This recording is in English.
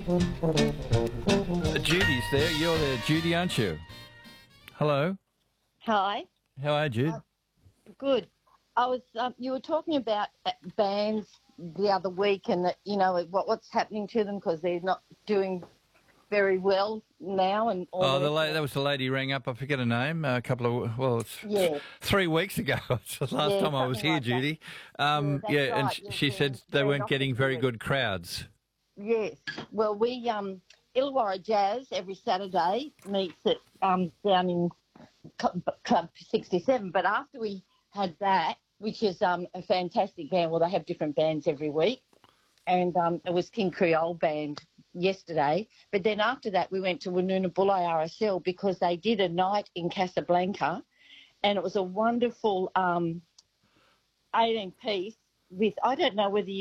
Judy's there. You're there, Judy, aren't you? Hello. Hi. How are you, Jude? Good. I was. You were talking about bands the other week, and that what's happening to them because they're not doing very well now, and all Oh, the rest of that was the lady who rang up. I forget her name. A couple of it's Yeah. 3 weeks ago. It's the last Yeah, time I was something here, like that. Judy. That's And right. she said they weren't not getting very good. good crowds. Yes. Well, we Illawarra Jazz every Saturday meets at down in Club 67. But after we had that, which is a fantastic band. Well, they have different bands every week, and it was King Creole Band yesterday. But then after that, we went to Woonona Bulli RSL because they did a night in Casablanca, and it was a wonderful 18-piece with, I don't know whether